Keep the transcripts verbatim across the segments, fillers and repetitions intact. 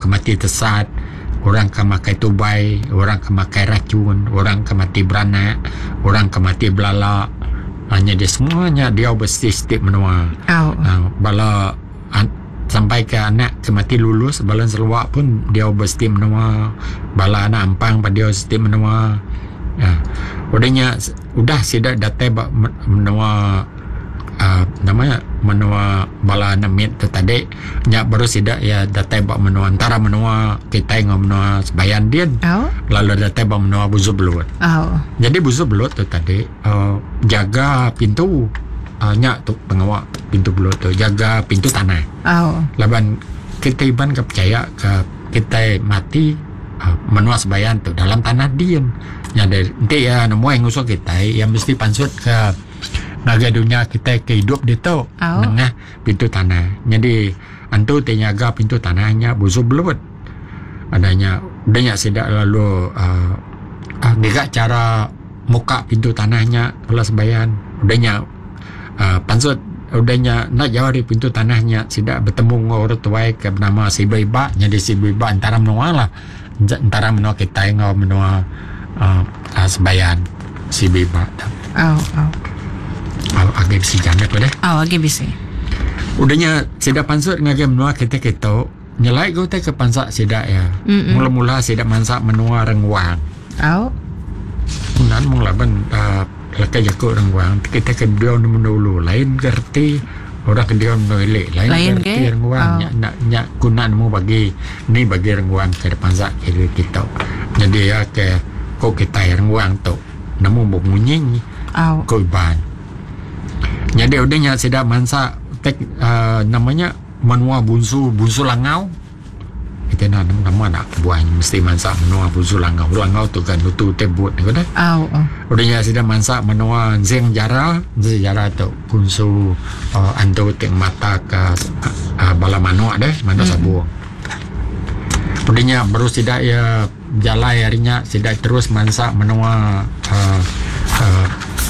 kemati tersat, orang akan makan tubai, orang akan makan racun, orang akan mati beranak, orang akan mati belalak. Hanya dia semuanya dia mesti step menua. Oh. Uh, bala an, sampai ke anak ke mati lulus, bala seluak pun dia mesti menua. Bala anak ampang pada dia mesti menua. Ya. Udahnya udah sidak datai bak menua uh, namanya menua bala namit tu tadi nya baru sidak ya datai bak menua antara menua kita ngom menua sebayan dia. Oh. Lalu datai bak menua buzu belut. Oh. Jadi buzu belut tu tadi uh, jaga pintu uh, nya tu pengawal pintu belut tu jaga pintu tanah. Oh. Laban kita iban ke percaya ke kita mati uh, menua sebayan tu dalam tanah dia. Ya dari nanti ya nemu yang usul kita yang mesti pansut ke naga dunia kita ke hidup dia tu. Oh. Nengah pintu tanah. Jadi antu tenyaga pintu tanahnya buzu belut. Adanya adanya sidak lalu uh, uh, dia cara muka pintu tanahnya kalau sebayan. Udahnya uh, pansut udahnya nak jauh dari pintu tanahnya sidak bertemu dengan orang tua ke bernama si Biba. Jadi si Biba antara menua lah antara menua kita dengan menua uh, uh, sebayan si Biba. Oh. Oh. Oh, agak si janda tu deh. Oh, agak bisa. Udahnya sidak pansut dengan menua kita kita nyelai kau ke pansak sidak ya. Mm-mm. Mula-mula sidak mansak menua rengwang. Oh. Nan mung laban uh, lekai jakut rengwang kita ke dia dulu lain gerti orang ke dia menolak lain, lain gerti ke? Rengwang oh. nak nak guna mu bagi ni bagi rengwang ke depan sak kiri kita. Jadi ya ke kau kita rengwang tu namu bunyi oh. kau ban. Jadi udahnya sidak mansak tek uh, namanya menua bunsu bunsu langau. Kita nak nama nak buang mesti mansak menua bunsu langau. Langau tu kan tu tebut ni kan. Oh. Oh. Udahnya sidak mansak menua zeng jara, zeng jara tu bunsu uh, antu teng mata ke uh, bala manua deh, manua mm. sabuang. Udahnya baru sidak ya jalai harinya sidak terus mansak menua uh, uh,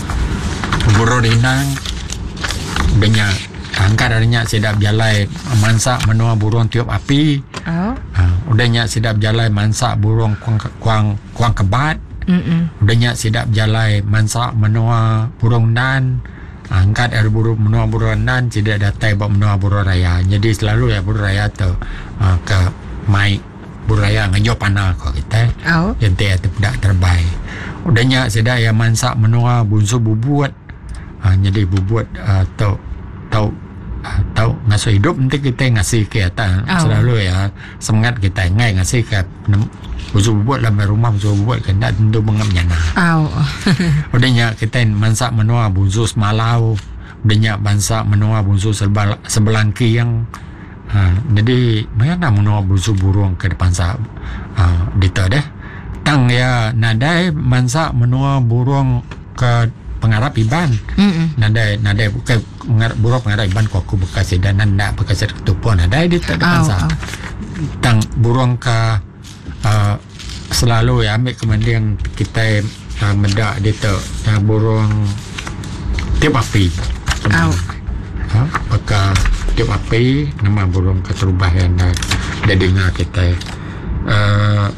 buru rinang. Udahnya angkat harinya sedap jalai mansak menua burung tiup api. Oh. Uh, udahnya sedap jalai mansak burung kuang kuang kuang kebat. Mm-mm. Udahnya sedap jalai mansak menua burung nan. Angkat dari burung menua burung nan tidak datai bawa menua burung raya. Jadi selalu ya burung raya tu uh, ke mai burung raya ngajo panah kau kita. Oh. Yang dia tu tidak terbaik. Udahnya sedap ya mansak menua bunsu bubuat. Uh, jadi bubuat uh, tau tau uh, tau ngasuh hidup nanti kita ngasih ke atas oh. Selalu ya semangat kita ngai ngasih ke bunsu bubuat dalam rumah bunsu bubuat kena tentu mengamnya nah. Oh. Udahnya kita mansak menua bunsu semalau. Udahnya mansak menua bunsu sebal, sebelangki yang uh, jadi mana menua bunsu burung ke depan sa uh, dita deh. Tang ya nadai mansak menua burung ke pengarap iban. Mm-mm. Nadai nadai bukan burung pengarap iban ko aku bekas dan nanda bekas ketupuan nadai di depan sa. Oh, oh. Tang burung ke uh, selalu ya ambil kemudian kita uh, mendak di tu uh, burung tiup api. Oh. Ha, bekas tiup api nama burung keterubah yang dah dengar kita. Uh,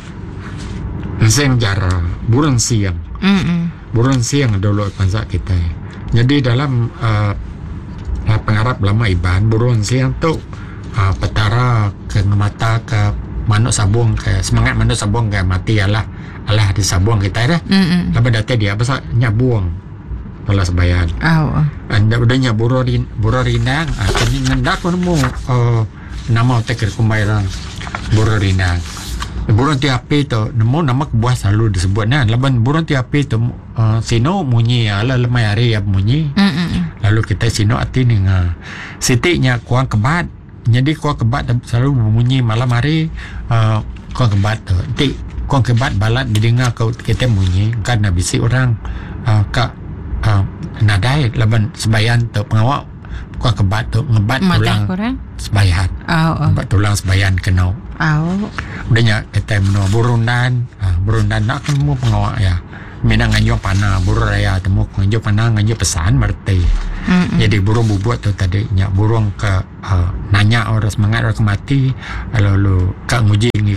Zeng jara burung siang. Mm-mm. Burung siang dulu pansak kita. Jadi dalam uh, pengarap lama iban burung siang tu uh, petara ke mata ke manuk sabung ke semangat manuk sabung ke mati alah alah di sabung kita dah. Lepas datang dia pasal nyabuang pala sebayan. Oh. Anda udahnya burung rin, burung rindang akan uh, ngendak nemu uh, nama tekir kumairan burung rindang. Burung tiapi tu nemu nama kebuah selalu disebutnya. Laban burung tiapi tu uh, sino munyi ala lemai hari ya munyi. Mm-mm. Lalu kita sino ati ni nga sitiknya kuang kebat. Jadi kuang kebat selalu bunyi malam hari uh, kuang kebat tu. Nanti kuang kebat balat didengar kau kita bunyi kan bisi orang uh, kak uh, nadai laban sebayan tu pengawak kuang kebat tu ngebat tulang sebayan. Oh, oh. Ngebat tulang sebayan kena. Oh. Udahnya kita menua burundan, uh, burundan nak kan mu pengawak ya. Mina nganyo panah burung raya temu nganyo panah nganyo pesan berarti. Mm-hmm. Jadi burung bubuat tu tadi nya burung ke uh, nanya orang semangat orang mati lalu kak nguji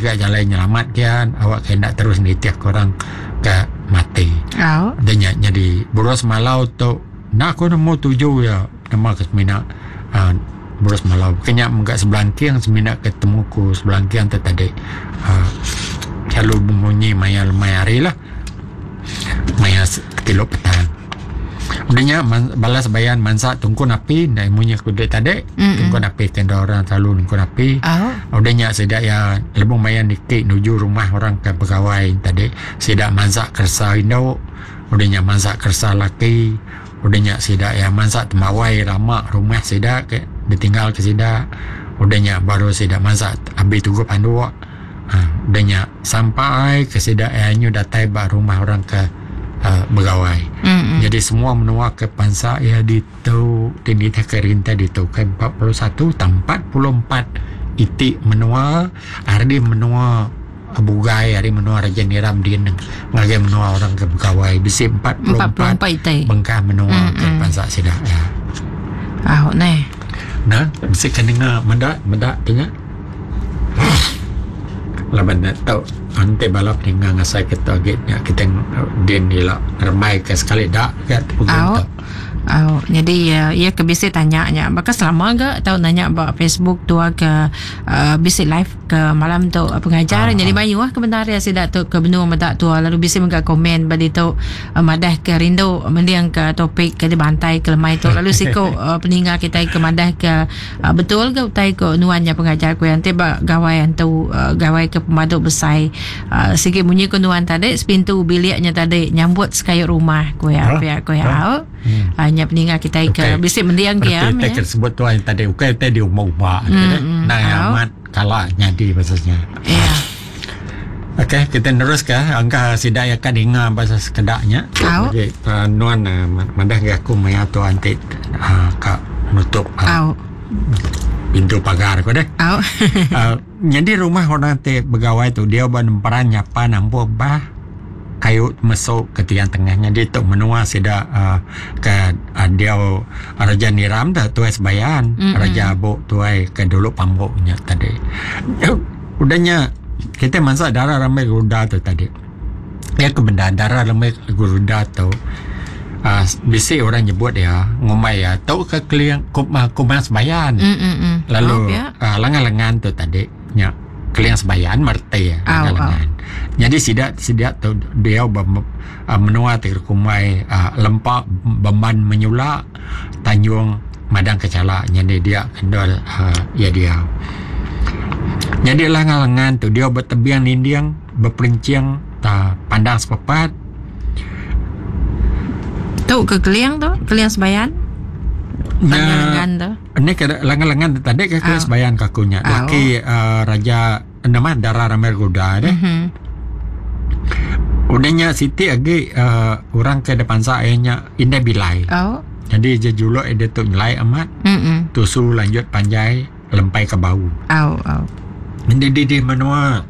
kat jalan nyelamat kian awak kena terus nitiak korang ke mati. Oh. Dan jadi boros malau tu nak aku nemu tujuh ya nama ke semina uh, boros malau kenya menggak sebelah kiang semina ketemu ku sebelah kiang tu tadi uh, selalu bunyi maya mayari lah maya kilo petang. Udahnya man, balas bayan mansa tungku napi dan imunya kudet tadi tungku napi tenda orang selalu tungku napi. Oh. Udahnya sedak ya lebih bayan dikit menuju rumah orang ke pegawai tadi sedak mansa kersa indau. Udahnya mansa kersa laki. Udahnya sedak ya mansa temawai ramak rumah sedak ke ditinggal ke sedak. Udahnya baru sedak mansa ambil tunggu pandu. Ha, udahnya sampai ke sedak ya nyu datai ba rumah orang ke Uh, pegawai. Mm-hmm. Jadi semua menua ke pansa ya ditu di kerintah ditu ke empat puluh satu tempat empat puluh empat itik menua hari menua bugai hari menua Raja Niram din ngagai menua orang ke pegawai bisi empat puluh empat bengkah menua mm-hmm. ke pansa sidak ya. Ah, ne. Nah, bisi keninga mendak mendak tanya. Laban tahu ante balap dengan ngasai kita agaknya kita dia ni lah ramai ke sekali dak kat oh. Oh, jadi ya ia ke bisi tanya nya maka selama ke tahu nanya ba Facebook tu ke uh, bisi live ke malam tu uh, pengajar ah, jadi ah. Bayu ah kebenar ya sidak tu ke benua mata tu lalu bisi mengga komen badi tu uh, madah ke rindu mendiang ke topik ke dibantai ke lemai tu lalu siko uh, peninggal kita ke madah ke uh, betul ke utai ke nuannya pengajar ku yang tiba gawai tu uh, gawai ke pemadu besai uh, sikit bunyi ku nuan tadi pintu biliknya tadi nyambut sekayut rumah ku ya pihak ku ya hmm. hanya peninggal kita ke okay. Bisik mendiang dia ya kita sebut tu yang tadi ukai tadi umur-umur mm, nah mm, amat kalah nyadi pasasnya ya yeah. Okey, kita terus ke angka sidak ya kan ingat pasal sekedaknya okey uh, nuan uh, mandah aku maya tu antik uh, ka nutup uh, pintu pagar ko deh uh, jadi rumah orang te pegawai tu dia ban peran nyapa nampu bah kayu masuk ke tiang tengahnya dia tu menua sida uh, ke uh, dia uh, Raja Niram dah tuai sebayan mm-hmm. Raja Abu tuai ke dulu pambuknya tadi uh, udahnya kita masak darah ramai guruda tu tadi ya ke benda darah ramai guruda tu uh, bisi orang nyebut ya ngomai ya tau ke kliang kumah kumah sebayan mm-hmm. lalu oh, yeah. uh, lengan-lengan tu tadi nya kliang sebayan merti ya lengan-lengan. Jadi sidak sidak tu dia bem, uh, menua terkumai uh, lempak beban menyulak Tanjung Madang Kecala jadi dia kendal uh, ya dia. Jadi lengan-lengan tu dia bertebiang nindiang berperinciang ta pandang sepepat. Tu ke kliang tu kliang sebayan. Lengan-lengan tu. Ini ke lengan-lengan tadi ke kliang oh. Sebayan kakunya. Oh. Laki uh, Raja nama darah ramai kuda deh. Mm-hmm. Udahnya Siti lagi uh, orang ke depan saya indah bilai. Oh. Jadi je julok dia tu nilai amat. Mm-mm. Tusu lanjut panjai lempai ke bau. Au au. Jadi di di menua.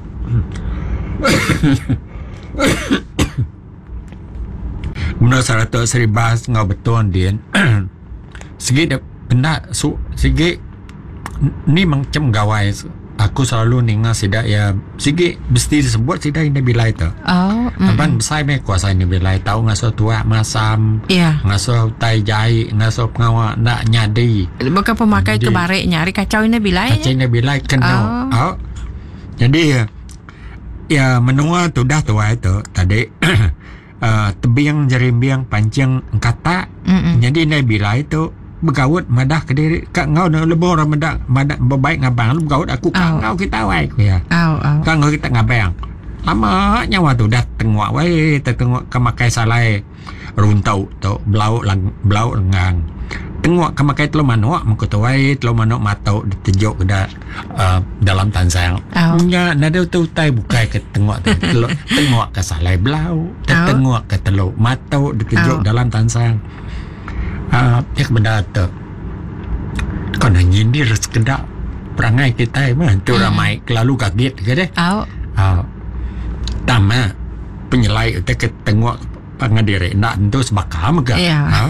Menua seratus seribas ngau betul dia. Segi benda su segi ni macam gawai. Aku selalu ninga sidak ya sigi mesti disebut sidak ini bilai tu. Oh. Abang besar me kuasa ini bilai tahu ngaso tua masam. Yeah. Ngaso tai jai, ngaso pengawa nak nyadi. Bukan pemakai ke barik nyari kacau ini bilai. Kacau ini bilai kena. Oh. Oh. Jadi ya menua tu dah tua itu tadi uh, tebiang jerimbiang pancing kata. Mm-mm. Jadi ini bilai tu bergaut madah ke diri kak ngau nak lebih orang madah madah berbaik ngabang lu bergaut aku kak ngau kita wai ya au au kak ngau kita ngabang lama nyawa tu dah tengok wai tengok kemakai salai runtau tu blau lang blau lengang tengok kemakai telo manok mengko tu wai telo manok matau ditejuk ke uh, dalam tansang nya nada tu tai bukai ke tengok telo tengok ke salai blau tengok ke telo matau ditejuk dalam tansang. Uh, ya benda tu kan nyindir sekedar perangai kita mah tu ramai lalu kaget ke deh au uh, tama penyelai itu ke tengok pengadiri nak tentu sebakam ke yeah.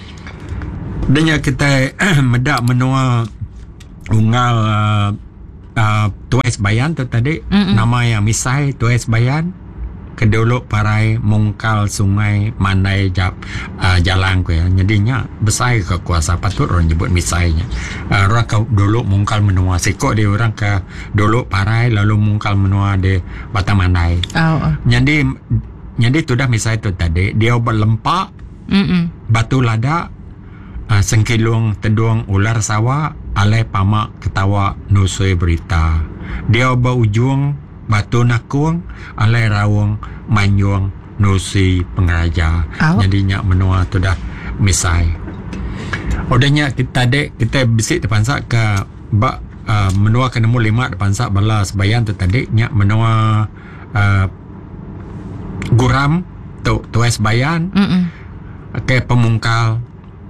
Dan kita medak menua ungal uh, uh, Tuais Bayan tu tadi, Mm-mm. nama yang misai Tuais Bayan, kedolok parai mungkal sungai mandai jap uh, jalan ku ya. Jadinya besar ke kuasa patut orang nyebut misainya. Uh, orang ke dolok mungkal menua sekok dia orang ke dolok parai lalu mungkal menua di Batang Mandai. Oh. oh. Jadi jadi tu dah misai tu tadi dia berlempak Mm-mm. batu lada uh, sengkilung tedung ular sawa alai pamak ketawa nusui berita. Dia berujung batu nakung alai rawung manyuang nusi pengeraja. Oh. Jadinya menua tu dah misai. Odanya kita dek kita bisik depan sak ke bak uh, menua ke nombor lima depan sak bala sebayan tu tadi nya menua uh, guram tu tuais bayan Mm-mm. ke pemungkal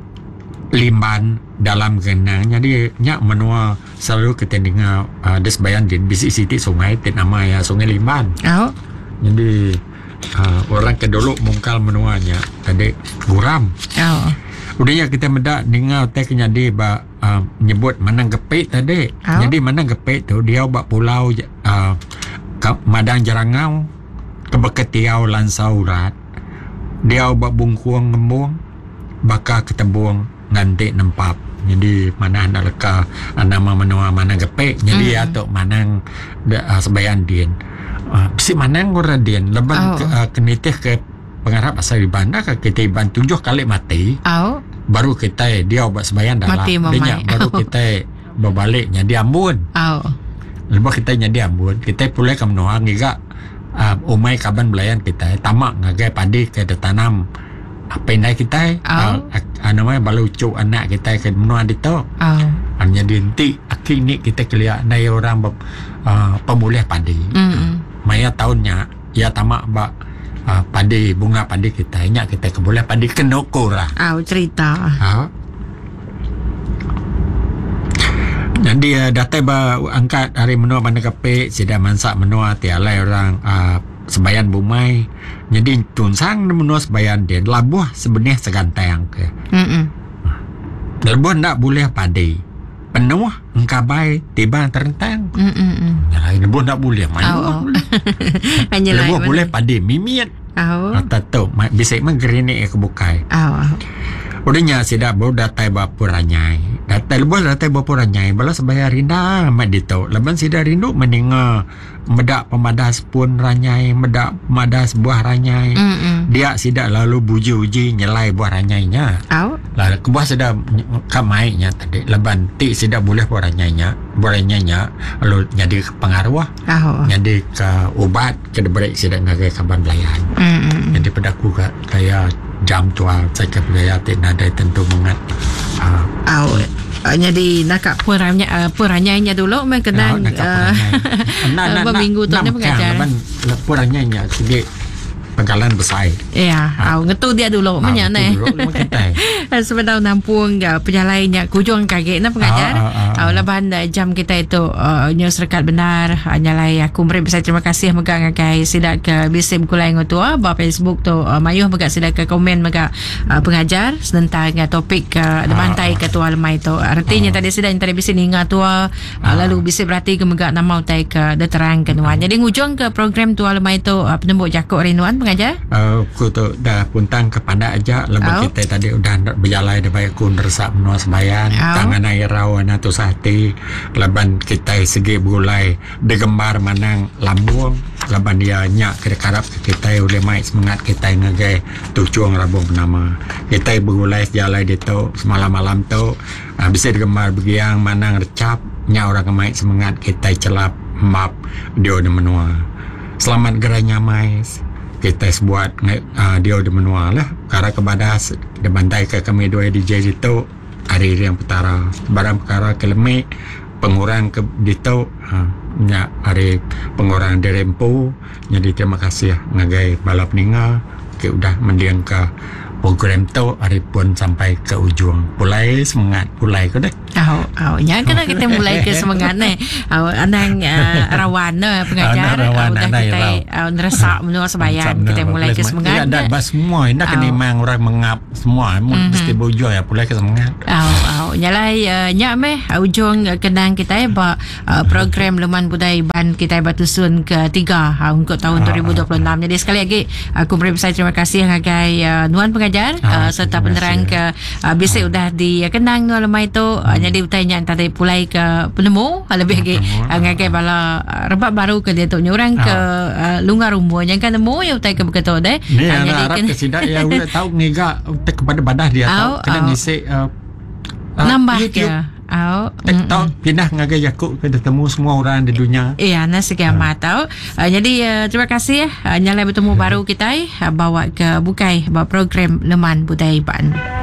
limban dalam genang. Jadi nyak menua selalu kita dengar uh, desbayan di bisik siti sungai tin nama ya sungai Limban. Oh. Jadi uh, orang ke dulu mungkal menuanya tadi guram. Oh. Udahnya kita mendak dengar tek jadi ba uh, nyebut Manang Gepit tadi. Oh. Jadi Manang Gepit tu dia bak pulau uh, ke Madang Jarangau ke Beketiau Lansau Urat. Dia bak bungkuang ngembung bakal ketembung nanti nempap. Jadi mana nak leka nama menua Manang Gepik. Jadi mm. atau Manang uh, sebayan din. Uh, si Manang orang din leban oh. ke, uh, kenitih ke pengarap asal ibanda ke kita iban tujuh kali mati. Oh. Baru kita dia buat sebayan dalam. Mati Dia baru oh. kita berbaliknya di Ambon. Oh. Lepas kita nya di Ambon, kita pulai ke menua ngiga uh, umai kaban belayan kita tamak ngagai padi ke tanam apa yang kita oh. uh, namanya balu cuk anak kita ke menua di tu. Oh. Hanya dinti akhirnya kita kelia nai orang uh, pemulih padi. Mm-mm. Maya tahunnya ya tamak bak uh, padi bunga padi kita nya kita kebulih padi kenokora. Oh, cerita. Ha. Jadi uh, data ba angkat hari menua Bandar Kepik sida mansak menua tialai orang uh, sebayan bumai. Jadi tunsang menua sebayan dia labuh sebenarnya segantang ke. Mm-mm. Labuh nak boleh padi. Penuh engkabai tiba terentang. Mm-mm. Lain labuh nak boleh mana. Oh. oh. Hanya Labuh lain boleh padi mimiat. Oh. Atau tu bisa menggerini ke bukai. Oh. Udahnya sida baru datai bapur anyai. Datai lepas datai bapur anyai bala sebaya rinda amat ditau. Leban sida rindu meninga medak pemadas pun ranyai, medak pemadas buah ranyai. Mm-mm. Dia sida lalu buji-uji nyelai buah ranyainya. Oh. Lalu kebuah sida kamainya tadi. Leban ti sida boleh buah ranyainya, buah ranyainya lalu jadi pengaruh. Oh. Jadi ke ubat ke debreak sida ngagai kaban belayan. Mm-mm. Jadi pedaku kat kaya jam tual saya kaya tidak ada tentu mengat. Uh, Oh. Uh, jadi nak puranya uh, puranyainya dulu mai kenang uh, berminggu tu ni pengajar. Puranyainya sedikit penggalan besar. Ya, Ha. au ngetu dia dulu menya ne. Sebentar nampung ya penyalainya kujung kaget na pengajar. Ah, ah, ah, Au laban jam kita itu uh, news rekat benar nyalai aku meri besar terima kasih megang ngakai sidak ke bisim kulai ngotua ba Facebook tu uh, mayuh megak sidak ke komen megak uh, pengajar tentang uh, topik uh, de bantai ke tua lemai tu. Artinya tadi sidak tadi bisim ninga tua uh, lalu bisim berarti ke megak nama utai ke deterang ke nuan. Jadi ngujung ke program tua lemai tu uh, penembuk jakok rinuan pengajar. Uh, aku tu dah puntang kepada aja lepas Oh. kita tadi udah nak berjalan depan aku nersak menua sembayan Oh. tangan air rawan atau sati leban kita segi bulai degembar manang lambung leban dia nyak ke karap kita oleh mai semangat kita ngagai tujuang rabung nama kita bergulai jalan di tu semalam-malam tu uh, bisa degembar begiang manang recap nyak orang kemai semangat kita celap map dia udah menua selamat geranya mai kita buat uh, dia udah menua lah karena kebadas dia bantai ke kami dua D J itu hari yang petara barang perkara kelemi pengurang ke itu uh, nya hari pengurang dirempu jadi terima kasih ngagai balap ninga ke udah mendiang ke program tu hari pun sampai ke ujung. Pulai semangat pulai ko dek. Oh, oh, nya kena kita mulai ke semangat ni. Oh, anang uh, rawan na pengajar. Anak rawan, Oh, dah anak kita raw. uh, nerasak menua sebayang kita mulai ke semangat. Ya, dah bas semua. Nak kena memang orang mengap semua. Mesti bojo ya pulai ke semangat. Oh, oh, nyalai uh, nya meh uh, ujung uh, kenang kita ba uh, program Leman Budaya Ban kita batusun ketiga uh, untuk tahun dua ribu dua puluh enam. Jadi sekali lagi aku beri besar terima kasih ngagai uh, Nuan pengajar uh, serta penerang ke uh, bisik udah dikenang Nuan lemai tu. Uh, jadi bertanya tadi pulai ke penemu uh, lebih lagi uh, ngagai bala uh, rebab baru ke dia tu nyurang ke uh, lungar rumah yang kan nemu ya utai ke begitu deh. Ni Uh, anak Arab ke sidak ya udah tahu ngiga utek kepada badah dia tahu kena ngisi uh, uh, nambah YouTube. ke. Oh, TikTok pindah ngagai Yakub ke ketemu semua orang di dunia. Iya, nasi kiamat tahu. Uh, jadi uh, terima kasih ya. Uh, nyalai bertemu baru kita uh, bawa ke Bukai bawa program Leman Budaya Ban.